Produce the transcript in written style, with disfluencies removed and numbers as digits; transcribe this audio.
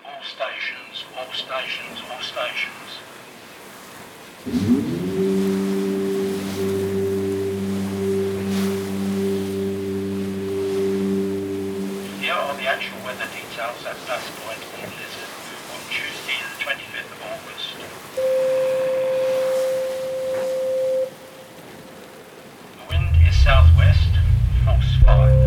All stations, all stations, all stations. Here are the actual weather details at Bass Point on Lizard on Tuesday the 29th.